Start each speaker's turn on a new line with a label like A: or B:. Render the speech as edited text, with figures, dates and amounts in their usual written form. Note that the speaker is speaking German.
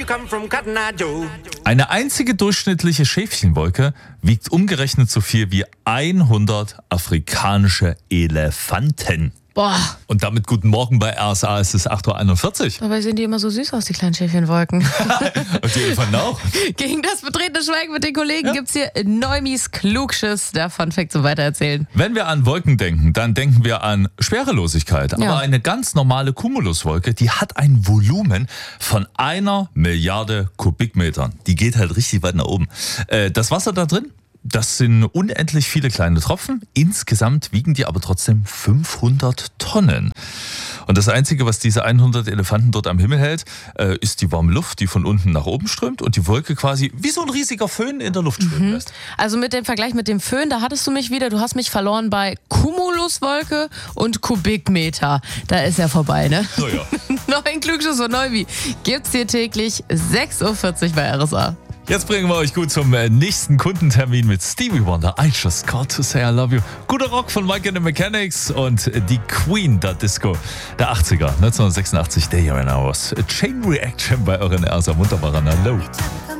A: Eine einzige durchschnittliche Schäfchenwolke wiegt umgerechnet so viel wie 100 afrikanische Elefanten.
B: Boah,
A: Und damit guten Morgen bei RSA, es ist 8.41 Uhr.
B: dabei sehen die immer so süß aus, die kleinen Schäfchenwolken.
A: Und die Elefanten auch.
B: Gegen das betretene Schweigen mit den Kollegen gibt's hier Neumis Klugschiss, der Funfact zum Weitererzählen.
A: Wenn wir an Wolken denken, dann denken wir an Schwerelosigkeit.
B: Ja.
A: Aber eine ganz normale Cumuluswolke, die hat ein Volumen von 1 Milliarde Kubikmetern. Die geht halt richtig weit nach oben. Das Wasser da drin, das sind unendlich viele kleine Tropfen. Insgesamt wiegen die aber trotzdem 500 Tonnen. Und das Einzige, was diese 100 Elefanten dort am Himmel hält, ist die warme Luft, die von unten nach oben strömt und die Wolke quasi wie so ein riesiger Föhn in der Luft schweben lässt.
B: Also mit dem Vergleich mit dem Föhn, da hattest du mich wieder, du hast mich verloren bei Cumuluswolke und Kubikmeter. Da ist ja vorbei, ne?
A: Naja.
B: Neuen Klugschiss von Neumi gibt's hier täglich 6.40 Uhr bei RSA.
A: Jetzt bringen wir euch gut zum nächsten Kundentermin mit Stevie Wonder. I just got to say I love you. Guter Rock von Mike and the Mechanics und die Queen der Disco der 80er, 1986, Day and Hours. Chain Reaction bei euren RSA. Wunderbarer Hallo.